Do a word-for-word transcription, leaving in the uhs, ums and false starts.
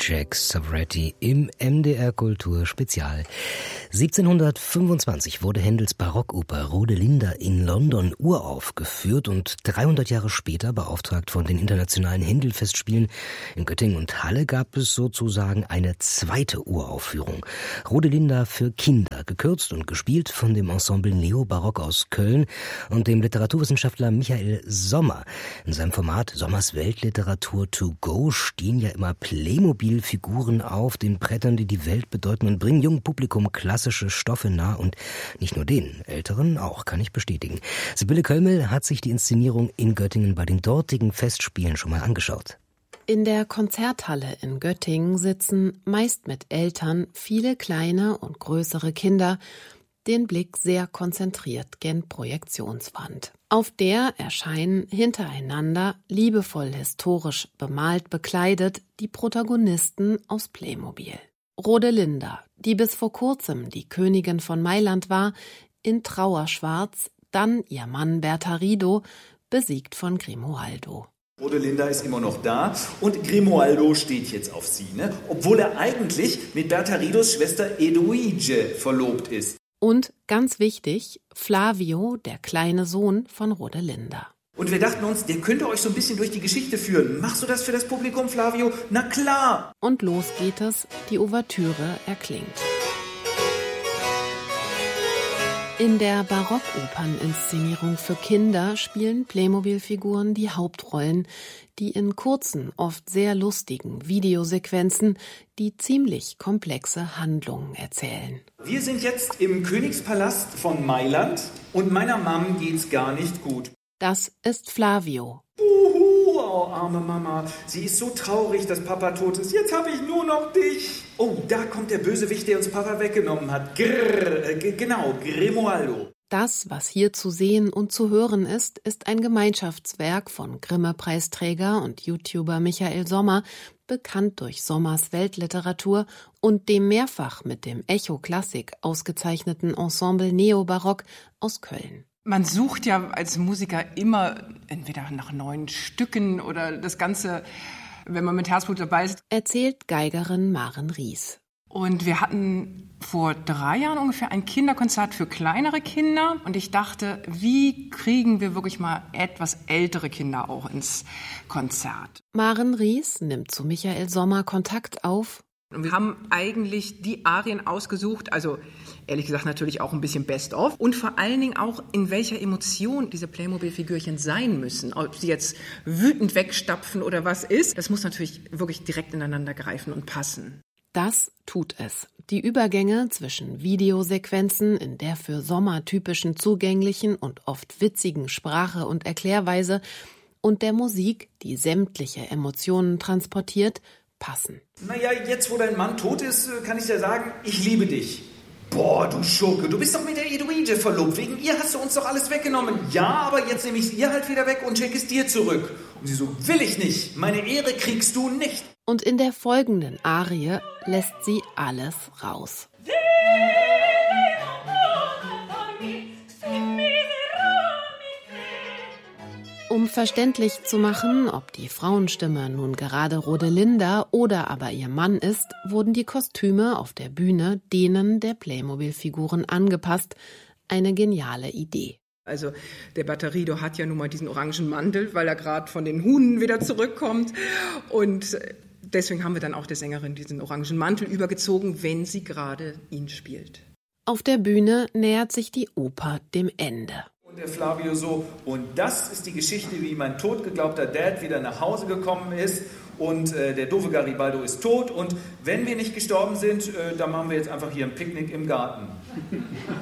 Jack Savoretti im M D R Kultur Spezial. siebzehnhundertfünfundzwanzig wurde Händels Barockoper Rodelinda in London uraufgeführt und dreihundert Jahre später, beauftragt von den internationalen Händel-Festspielen in Göttingen und Halle, gab es sozusagen eine zweite Uraufführung. Rodelinda für Kinder, gekürzt und gespielt von dem Ensemble Neobarock aus Köln und dem Literaturwissenschaftler Michael Sommer. In seinem Format Sommers Weltliteratur to go stehen ja immer Playmobil-Figuren auf den Brettern, die die Welt bedeuten und bringen jungem Publikum klassische Stoffe nah und nicht nur den Älteren auch, kann ich bestätigen. Sibylle Kölmel hat sich die Inszenierung in Göttingen bei den dortigen Festspielen schon mal angeschaut. In der Konzerthalle in Göttingen sitzen, meist mit Eltern, viele kleine und größere Kinder, den Blick sehr konzentriert gen Projektionswand. Auf der erscheinen hintereinander, liebevoll historisch bemalt bekleidet, die Protagonisten aus Playmobil. Rodelinda, die bis vor kurzem die Königin von Mailand war, in Trauerschwarz, dann ihr Mann Bertarido, besiegt von Grimoaldo. Rodelinda ist immer noch da und Grimoaldo steht jetzt auf sie, ne? Obwohl er eigentlich mit Bertaridos Schwester Edoige verlobt ist. Und, ganz wichtig, Flavio, der kleine Sohn von Rodelinda. Und wir dachten uns, der könnte euch so ein bisschen durch die Geschichte führen. Machst du das für das Publikum, Flavio? Na klar! Und los geht es, die Ouvertüre erklingt. In der Barockoperninszenierung für Kinder spielen Playmobil-Figuren die Hauptrollen, die in kurzen, oft sehr lustigen Videosequenzen die ziemlich komplexe Handlungen erzählen. Wir sind jetzt im Königspalast von Mailand und meiner Mom geht's gar nicht gut. Das ist Flavio. Uhu, oh, arme Mama. Sie ist so traurig, dass Papa tot ist. Jetzt habe ich nur noch dich. Oh, da kommt der Bösewicht, der uns Papa weggenommen hat. Grrr, äh, g- genau, Grimoaldo. Das, was hier zu sehen und zu hören ist, ist ein Gemeinschaftswerk von Grimme-Preisträger und YouTuber Michael Sommer, bekannt durch Sommers Weltliteratur, und dem mehrfach mit dem Echo Klassik ausgezeichneten Ensemble Neobarock aus Köln. Man sucht ja als Musiker immer entweder nach neuen Stücken oder das Ganze, wenn man mit Herzblut dabei ist. Erzählt Geigerin Maren Ries. Und wir hatten vor drei Jahren ungefähr ein Kinderkonzert für kleinere Kinder. Und ich dachte, wie kriegen wir wirklich mal etwas ältere Kinder auch ins Konzert? Maren Ries nimmt zu Michael Sommer Kontakt auf. Und wir haben eigentlich die Arien ausgesucht, also ehrlich gesagt natürlich auch ein bisschen Best-of. Und vor allen Dingen auch, in welcher Emotion diese Playmobil-Figürchen sein müssen. Ob sie jetzt wütend wegstapfen oder was ist, das muss natürlich wirklich direkt ineinander greifen und passen. Das tut es. Die Übergänge zwischen Videosequenzen in der für Sommer typischen zugänglichen und oft witzigen Sprache und Erklärweise und der Musik, die sämtliche Emotionen transportiert, passen. Naja, jetzt wo dein Mann tot ist, kann ich dir sagen, ich liebe dich. Boah, du Schurke, du bist doch mit der Edoige verlobt. Wegen ihr hast du uns doch alles weggenommen. Ja, aber jetzt nehme ich es ihr halt wieder weg und schenke es dir zurück. Und sie so, will ich nicht. Meine Ehre kriegst du nicht. Und in der folgenden Arie lässt sie alles raus. Um verständlich zu machen, ob die Frauenstimme nun gerade Rodelinda oder aber ihr Mann ist, wurden die Kostüme auf der Bühne denen der Playmobil-Figuren angepasst. Eine geniale Idee. Also der Bertarido hat ja nun mal diesen orangen Mantel, weil er gerade von den Hunden wieder zurückkommt. Und deswegen haben wir dann auch der Sängerin diesen orangen Mantel übergezogen, wenn sie gerade ihn spielt. Auf der Bühne nähert sich die Oper dem Ende. Und der Flavio so, und das ist die Geschichte, wie mein totgeglaubter Dad wieder nach Hause gekommen ist. Und äh, der doofe Garibaldo ist tot. Und wenn wir nicht gestorben sind, äh, dann machen wir jetzt einfach hier ein Picknick im Garten.